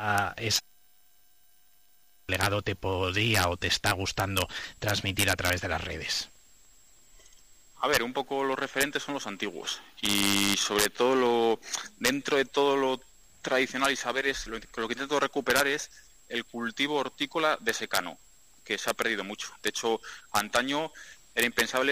ese legado te podría o te está gustando transmitir a través de las redes? A ver, un poco los referentes son los antiguos y sobre todo dentro de todo lo tradicional y saberes, lo que intento recuperar es el cultivo hortícola de secano, que se ha perdido mucho. De hecho, antaño era impensable